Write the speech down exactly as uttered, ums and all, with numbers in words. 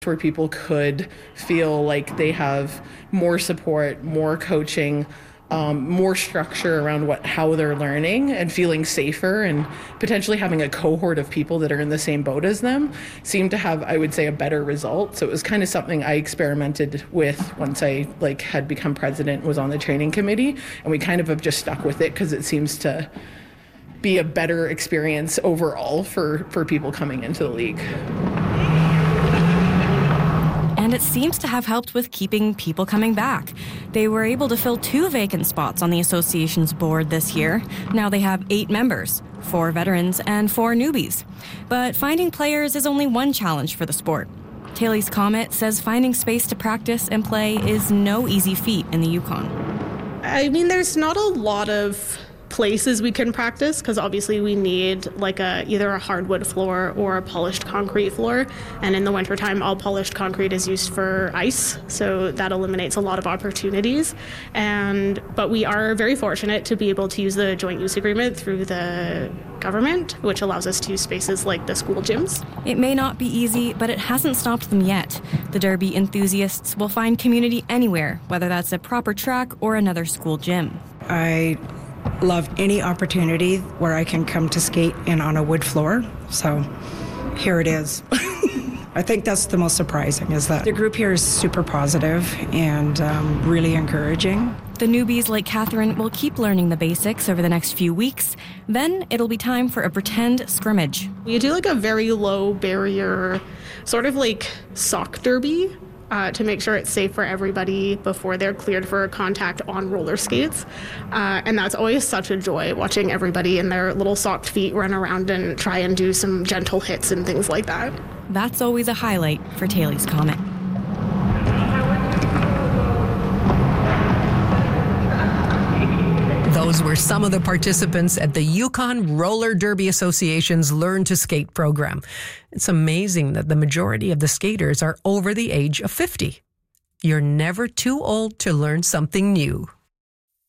where people could feel like they have more support, more coaching, um, more structure around what how they're learning and feeling safer, and potentially having a cohort of people that are in the same boat as them seem to have, I would say, a better result. So it was kind of something I experimented with once I like had become president, was on the training committee, and we kind of have just stuck with it because it seems to be a better experience overall for, for people coming into the league. And it seems to have helped with keeping people coming back. They were able to fill two vacant spots on the association's board this year. Now they have eight members, four veterans and four newbies. But finding players is only one challenge for the sport. Taylor's Comet says finding space to practice and play is no easy feat in the Yukon. I mean, there's not a lot of places we can practice because obviously we need like a either a hardwood floor or a polished concrete floor, and in the wintertime all polished concrete is used for ice, so that eliminates a lot of opportunities. And but we are very fortunate to be able to use the joint use agreement through the government, which allows us to use spaces like the school gyms. It may not be easy, but it hasn't stopped them yet. The Derby enthusiasts will find community anywhere, whether that's a proper track or another school gym. I love any opportunity where I can come to skate in on a wood floor. So here it is. I think that's the most surprising, is that the group here is super positive and um, really encouraging. The newbies like Catherine will keep learning the basics over the next few weeks. Then it'll be time for a pretend scrimmage. We do like a very low barrier, sort of like sock derby, Uh, to make sure it's safe for everybody before they're cleared for contact on roller skates. Uh, and that's always such a joy, watching everybody in their little socked feet run around and try and do some gentle hits and things like that. That's always a highlight for Taylor's Comet. Those were some of the participants at the Yukon Roller Derby Association's Learn to Skate program. It's amazing that the majority of the skaters are over the age of fifty. You're never too old to learn something new.